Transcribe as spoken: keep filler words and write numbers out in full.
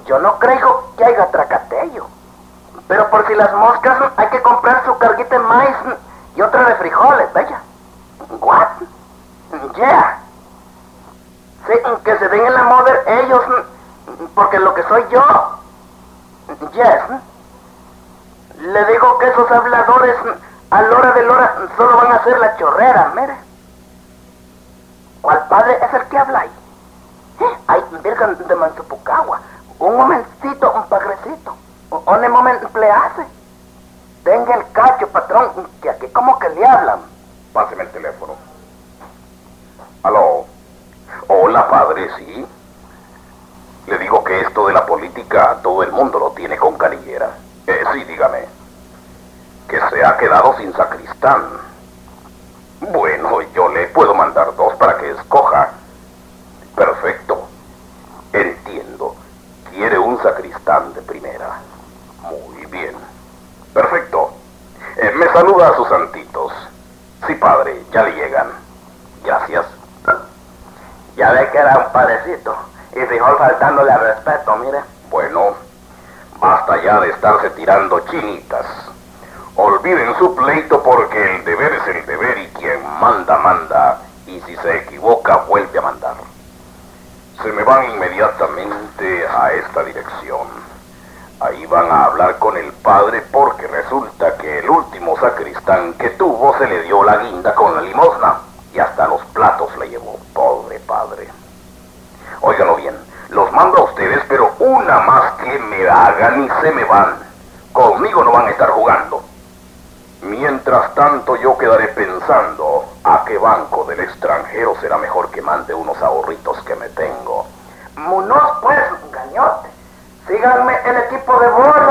Yo no creo que haya tracateyo. Pero por si las moscas, hay que comprar su carguita de maíz y otra de frijoles, ¿vaya? ¿What? Yeah. Sí, que se den en la mother ellos, porque lo que soy yo. Yes. Le digo que esos habladores, a la hora de la hora, solo van a hacer la chorrera, mire. ¿Cuál padre es el que habla ahí? ¿Eh? Ay, virgen de Manzupucagua. Un momentito, un pagrecito. ¿Dónde momento le hace? Tenga el cacho, patrón, que aquí como que le hablan. Páseme el teléfono. Aló. Hola, padre, ¿sí? Le digo que esto de la política todo el mundo lo tiene con canillera. Eh, sí, dígame. Que se ha quedado sin sacristán. Bueno, yo le puedo mandar dos para que escoja. Perfecto. Entiendo. Quiere un sacristán de primera. Muy bien. Perfecto. Eh, me saluda a sus santitos. Sí, padre, ya le llegan. Gracias. Ya ve que era un padrecito. Y frijol faltándole al respeto, mire. Bueno, basta ya de estarse tirando chinitas. Olviden su pleito porque el deber es el deber y quien manda, manda. Y si se equivoca, vuelve a mandar. Se me van inmediatamente a esta dirección. Ahí van a hablar con el padre porque resulta que el último sacristán que tuvo se le dio la guinda con la limosna y hasta los platos le llevó. Pobre padre. Óiganlo bien, los mando a ustedes, pero una más que me hagan y se me van. Conmigo no van a estar jugando. Mientras tanto yo quedaré pensando a qué banco del extranjero será mejor que mande unos ahorritos que me tengo. Munoz, pues, gañote. Síganme el equipo de bola.